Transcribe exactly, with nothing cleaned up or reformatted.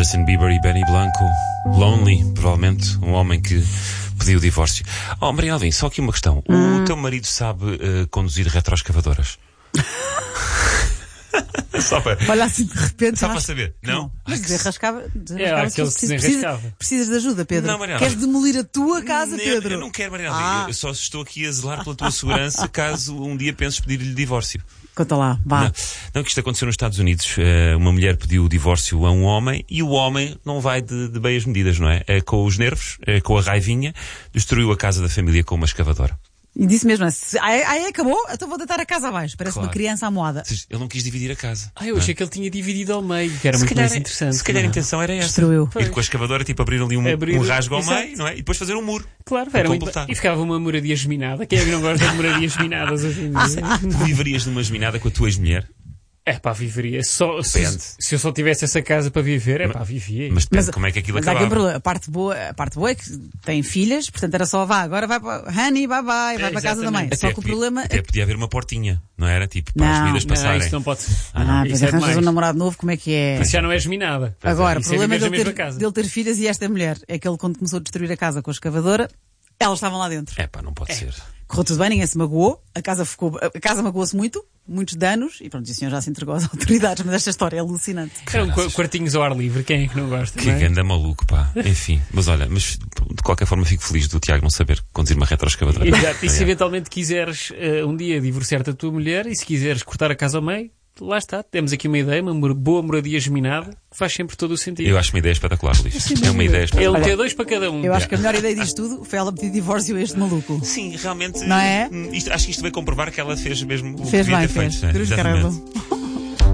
Justin Bieber e Benny Blanco. Lonely, provavelmente um homem que pediu o divórcio. Oh, Maria Alvim, só aqui uma questão. Hum. O teu marido sabe uh, conduzir retroescavadoras? Só para... Olha assim de repente. Só para saber. Não? Não. Mas desenrascava. É, desenrascava aquele se que precisas, desenrascava. precisas de ajuda, Pedro. Não, Mariana. Queres demolir a tua casa, eu, Pedro? Eu não quero, Maria Alvim. Ah. Eu só estou aqui a zelar pela tua segurança caso um dia penses pedir-lhe divórcio. Conta lá, vá. Não, não, que isto aconteceu nos Estados Unidos. Uh, uma mulher pediu o divórcio a um homem e o homem não vai de, de bem as medidas, não é? Uh, com os nervos, uh, com a raivinha, destruiu a casa da família com uma escavadora. E disse mesmo assim, aí, aí acabou, então vou deitar a casa abaixo. Parece Claro. uma criança à moada. Ele não quis dividir a casa. Ah, eu achei que ele tinha dividido ao meio, que era Se muito calhar, mais interessante. se calhar a não é? intenção era essa. Destruiu. Ir com a escavadora, tipo, abrir ali um, Abrir- um rasgo ao Exato. meio, não é? E depois fazer um muro. Claro, Para era muito... completar. E ficava uma moradia geminada. Quem é que não gosta de moradias geminadas hoje em dia? Tu viverias numa geminada com a tua ex-mulher? É pá, viveria. Só, Depende. se, se eu só tivesse essa casa para viver, é pá, vivia. Mas depende Mas- como é que aquilo Mas há aqui um acabava. problema. A parte boa, a parte boa é que tem filhas, portanto era só vá, agora vai para Honey, bye bye, vai para a casa da mãe. exatamente. Só Até que o podia- problema Até é podia haver uma portinha, não era? Tipo, para as Não. vidas Não, passarem. isso não pode. Ah, depois isso é arranjas demais. um namorado novo, como é que é? Isso já não é geminada. Agora, o Isso é problema é viver dele na ter, mesma casa. dele ter filhas e esta mulher é que ele, quando começou a destruir a casa com a escavadora, elas estavam lá dentro. É pá, não pode ser. Correu tudo bem, ninguém se magoou, a casa ficou, a casa magoou-se muito, muitos danos, e pronto, e o senhor já se entregou às autoridades, mas esta história é alucinante. Eram qu- quartinhos ao ar livre, quem é que não gosta? Que não é? ganda maluco, pá. Enfim, mas olha, mas de qualquer forma fico feliz do Tiago não saber conduzir uma retroescavadora. Exato. E se É. eventualmente quiseres uh, um dia divorciar-te da tua mulher e se quiseres cortar a casa ao meio, lá está, temos aqui uma ideia, uma mor- boa moradia geminada, faz sempre todo o sentido. Eu acho uma ideia espetacular, Luís. É uma ideia É espetacular. um T dois para cada um. Eu acho que a melhor ideia disto tudo foi ela pedir divórcio a este maluco. Sim, realmente. Não é? Isto, acho que isto veio comprovar que ela fez mesmo o que Fez devia bem, ter fez. feito. não é? Cruz Exatamente. credo.